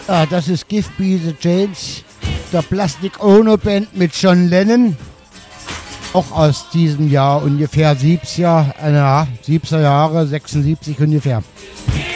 Ja, das ist Give Me the Chains, der Plastic Ono Band mit John Lennon. Auch aus diesem Jahr ungefähr 70er Jahre, 76 ungefähr.